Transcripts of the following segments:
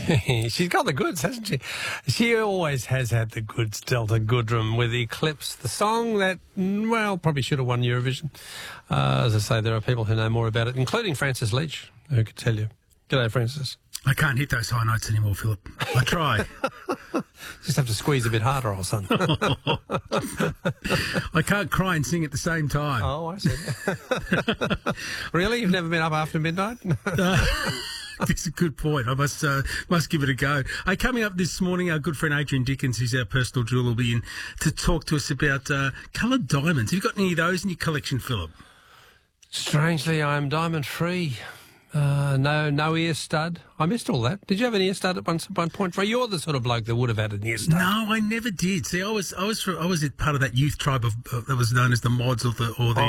She's got the goods, hasn't she? She always has had the goods, Delta Goodrem, with Eclipse, the song that, well, probably should have won Eurovision. As I say, there are people who know more about it, including Francis Leach, who could tell you. G'day, Francis. I can't hit those high notes anymore, Philip. I try. Just have to squeeze a bit harder, old son. I can't cry and sing at the same time. Oh, I see. Really? You've never been up after midnight? That's a good point. I must give it a go. Coming up this morning, our good friend Adrian Dickens, who's our personal jeweller, will be in to talk to us about coloured diamonds. Have you got any of those in your collection, Philip? Strangely, I'm diamond-free. No ear stud. I missed all that. Did you have an ear stud at one point? You're the sort of bloke that would have had an ear stud. No, I never did. See, I was part of that youth tribe that was known as the mods or the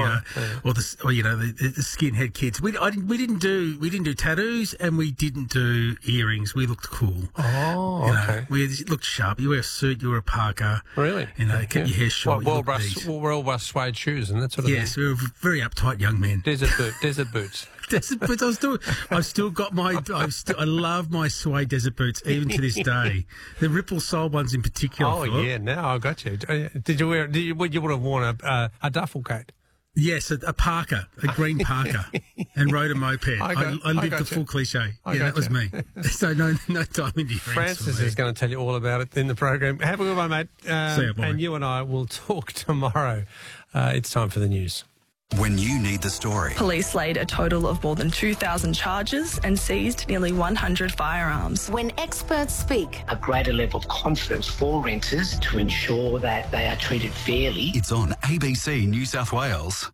skinhead kids. We didn't do tattoos and we didn't do earrings. We looked cool. Oh, okay. We looked sharp. You wear a suit, you wear a parka. Really? Keep your hair short. Well-brushed suede shoes and that sort of thing. Yes, we were very uptight young men. Desert boots. Desert boots. I've still got I love my suede desert boots even to this day. The Ripple Sole ones in particular. Oh, Philip. Yeah, now I got you. You would have worn a duffel coat? Yes, a parka, a green parka, and rode a moped. I lived the full cliche. That was me. So no diamond earrings. Francis is going to tell you all about it in the program. Have a good one, mate. See you, boy. And you and I will talk tomorrow. It's time for the news. When you need the story. Police laid a total of more than 2,000 charges and seized nearly 100 firearms. When experts speak, a greater level of confidence for renters to ensure that they are treated fairly. It's on ABC New South Wales.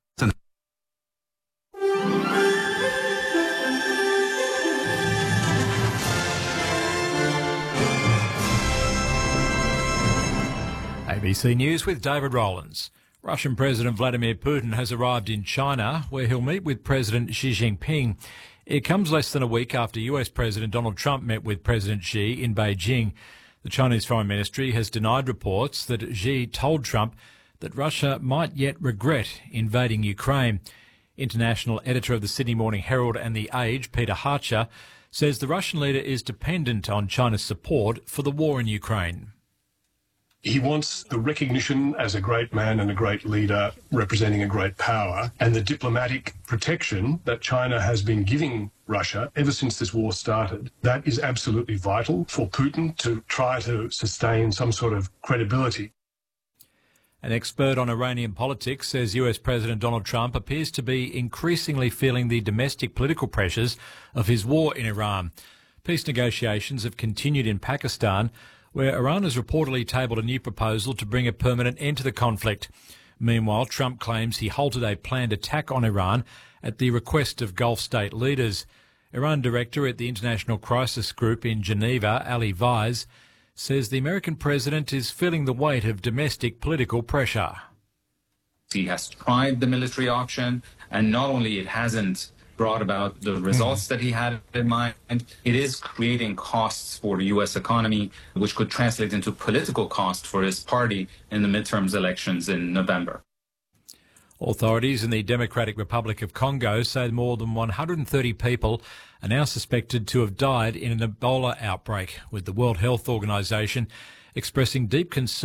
ABC News with David Rowlands. Russian President Vladimir Putin has arrived in China, where he'll meet with President Xi Jinping. It comes less than a week after US President Donald Trump met with President Xi in Beijing. The Chinese Foreign Ministry has denied reports that Xi told Trump that Russia might yet regret invading Ukraine. International editor of the Sydney Morning Herald and The Age, Peter Harcher, says the Russian leader is dependent on China's support for the war in Ukraine. He wants the recognition as a great man and a great leader representing a great power, and the diplomatic protection that China has been giving Russia ever since this war started. That is absolutely vital for Putin to try to sustain some sort of credibility. An expert on Iranian politics says US President Donald Trump appears to be increasingly feeling the domestic political pressures of his war in Iran. Peace negotiations have continued in Pakistan, where Iran has reportedly tabled a new proposal to bring a permanent end to the conflict. Meanwhile, Trump claims he halted a planned attack on Iran at the request of Gulf state leaders. Iran director at the International Crisis Group in Geneva, Ali Vaiz, says the American president is feeling the weight of domestic political pressure. He has tried the military option, and not only it hasn't brought about the results that he had in mind, it is creating costs for the U.S. economy, which could translate into political cost for his party in the midterms elections in November. Authorities in the Democratic Republic of Congo say more than 130 people are now suspected to have died in an Ebola outbreak, with the World Health Organization expressing deep concern